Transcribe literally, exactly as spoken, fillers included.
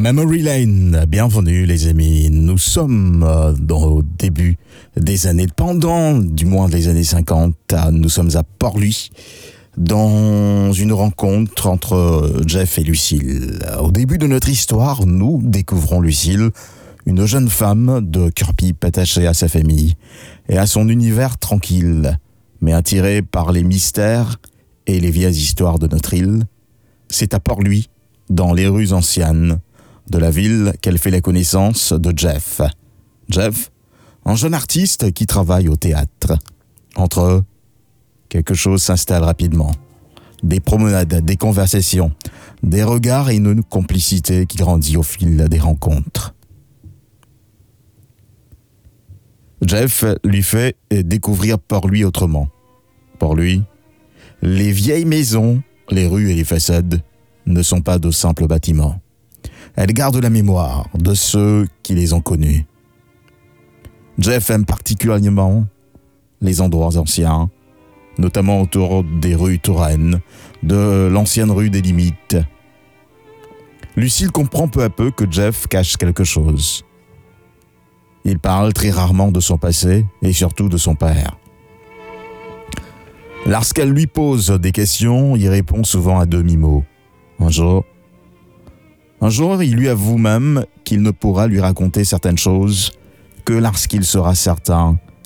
Memory Lane, bienvenue les amis. Nous sommes euh, dans, au début des années, pendant du moins les années cinquante. Nous sommes à Port-Louis, dans une rencontre entre Jeff et Lucille. Au début de notre histoire, nous découvrons Lucille, une jeune femme de cœur-pipe attachée à sa famille et à son univers tranquille, mais attirée par les mystères et les vieilles histoires de notre île. C'est à Port-Louis, dans les rues anciennes de la ville, qu'elle fait la connaissance de Jeff. Jeff, un jeune artiste qui travaille au théâtre. Entre eux, quelque chose s'installe rapidement. Des promenades, des conversations, des regards et une complicité qui grandit au fil des rencontres. Jeff lui fait découvrir Port-Louis autrement. Pour lui, les vieilles maisons, les rues et les façades ne sont pas de simples bâtiments. Elles gardent la mémoire de ceux qui les ont connus. Jeff aime particulièrement les endroits anciens, notamment autour des rues Touraine, de l'ancienne rue des Limites. Lucille comprend peu à peu que Jeff cache quelque chose. Il parle très rarement de son passé et surtout de son père. Lorsqu'elle lui pose des questions, il répond souvent à demi-mot. Un jour, un jour, il lui avoue même qu'il ne pourra lui raconter certaines choses que lorsqu'il sera certain